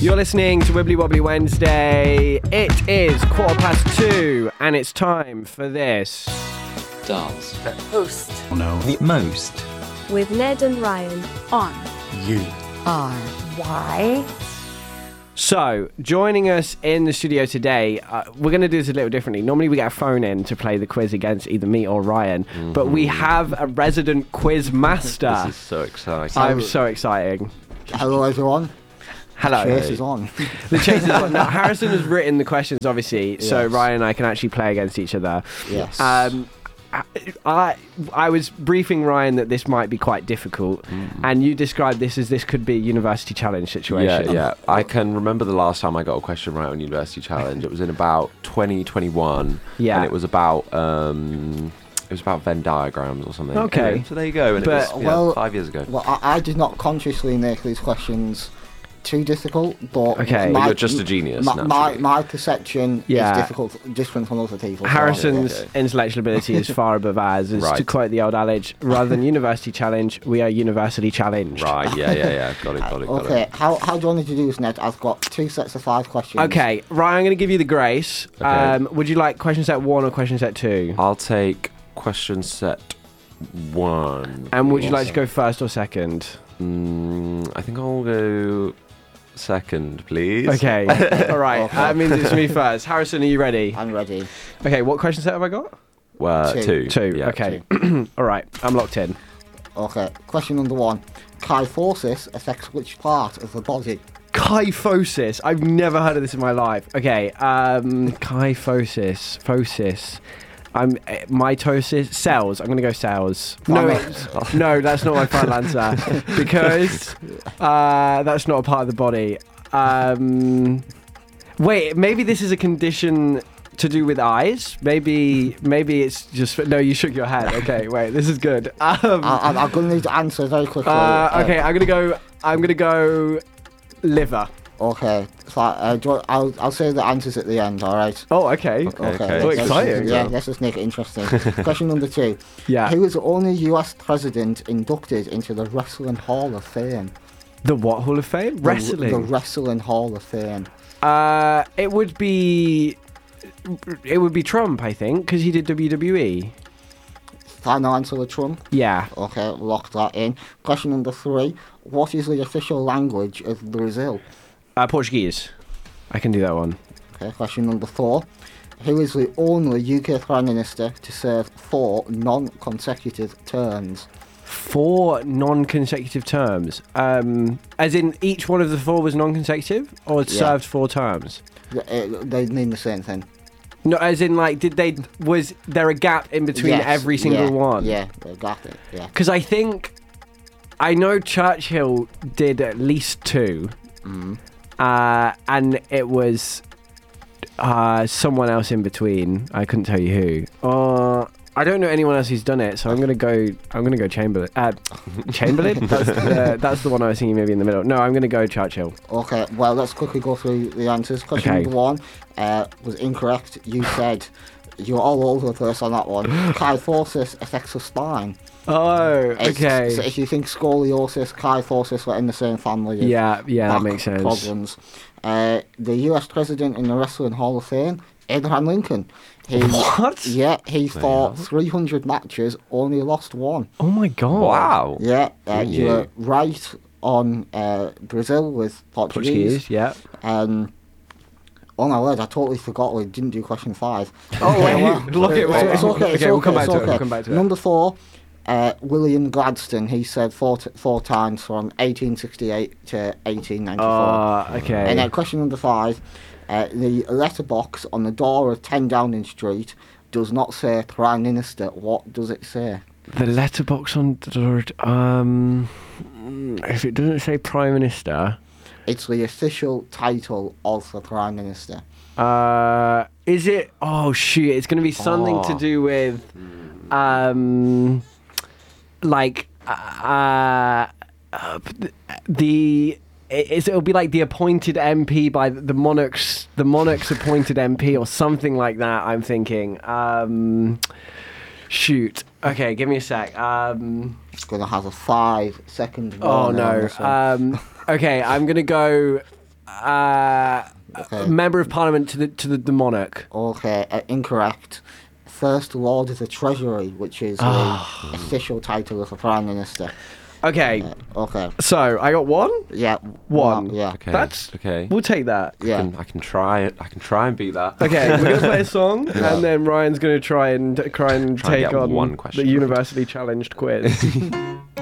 You're listening to Wibbly Wobbly Wednesday. It is 2:15 and it's time for this. Dance. Host. No. The most. With Ned and Ryan on URY. So, joining us in the studio today, we're going to do this a little differently. Normally we get a phone in to play the quiz against either me or Ryan, but we have a resident quiz master. This is so exciting. I'm so exciting. Hello, everyone. Hello. Chase is on. The chase is on. Now, Harrison has written the questions, obviously, so Yes. Ryan and I can actually play against each other. Yes. I was briefing Ryan that this might be quite difficult, and you described this could be a university challenge situation. Yeah. I can remember the last time I got a question right on University Challenge. It was in about 2021. Yeah. And it was about Venn diagrams or something. Okay. Anyway, so there you go. And But- it was well- 5 years ago. Well, I did not consciously make these questions too difficult, but Okay. But you're just a genius, My naturally. perception Yeah. is different from other people. Harrison's Okay. intellectual ability is far above ours. As to Right. quote the old adage, rather than university challenge, we are universally challenged. Right, yeah. Got it. Okay, how do you want me to do this, Ned? I've got 2 sets of 5 questions. Okay, Ryan, I'm going to give you the grace. Okay. Would you like question set 1 or question set 2? I'll take question set 1. And would you like to go first or second? I think I'll go second, please. Okay. All right. Okay. That means it's me first. Harrison, are you ready? I'm ready. Okay, what question set have I got? Well, Two. 2. Yeah, Okay. All right. I'm locked in. Okay, question number 1. Kyphosis affects which part of the body? Kyphosis. I've never heard of this in my life. Okay. Kyphosis. Phosis. Mitosis. Cells. I'm going to go cells. No, no, that's not my final answer. Because that's not a part of the body. Wait, maybe this is a condition to do with eyes. Maybe it's just... No, you shook your head. Okay, wait, this is good. I'm going to need to answer very quickly. Okay, I'm gonna go liver. Okay, so I'll say the answers at the end, alright? Oh, okay. Okay. Oh, let's- exciting. Yeah, let's just make it interesting. Question number 2. Yeah. Who is the only US president inducted into the Wrestling Hall of Fame? The what Hall of Fame? The Wrestling. Wrestling Hall of Fame. It would be Trump, I think, because he did WWE. Final answer with Trump? Yeah. Okay, lock that in. Question number 3. What is the official language of Brazil? Portuguese. I can do that one. Okay, question number 4. Who is the only UK Prime Minister to serve 4 non-consecutive terms? 4 non-consecutive terms. As in each one of the 4 was non-consecutive, or it Yeah. served 4 terms. They mean the same thing. No, as in like, was there a gap in between Yes, every single one? Yeah, they got it, yeah. Because I know Churchill did at least 2. And it was someone else in between. I couldn't tell you who. I don't know anyone else who's done it, so I'm gonna go Chamberlain. Chamberlain? That's the one I was thinking maybe in the middle. No, I'm gonna go Churchill. Okay, well, let's quickly go through the answers. Question Okay. number 1 was incorrect. You said you're all over the place on that one. Kyphosis affects the spine. Oh, okay. So if you think scoliosis, kyphosis were in the same family. As Yeah, that back makes sense. Problems. The US president in the Wrestling Hall of Fame, Abraham Lincoln. What? Yeah, he fought 300 matches, only lost 1. Oh my god. Wow. Yeah, Who you knew? were right on Brazil with Portuguese. Yeah. Oh my word, I totally forgot we didn't do question 5. Oh wait, look at wait. It's okay, Okay, we'll come back to it. We'll come back to it. Number 4, William Gladstone. He said 4 times from 1868 to 1894. Okay. And then question number 5, the letterbox on the door of 10 Downing Street does not say Prime Minister. What does it say? The letterbox on the door. If it doesn't say Prime Minister, It's the official title of the Prime Minister. is it? Oh shoot! It's going to be something to do with, like, it'll be like the appointed MP by the monarch's appointed MP or something like that. I'm thinking. Shoot. Okay, give me a sec. It's going to have a 5-second Oh warning on no. this one. Okay, I'm gonna go Okay. Member of Parliament to the monarch. Okay, incorrect. First Lord of the Treasury, which is the official title of a Prime Minister. Okay, Okay. so I got one. Yeah. One. Yeah. Okay. That's okay. We'll take that. Yeah. I can try it. I can try and beat that. Okay, we're gonna play a song, and then Ryan's gonna try and Try and take get on one question the right. universally challenged quiz.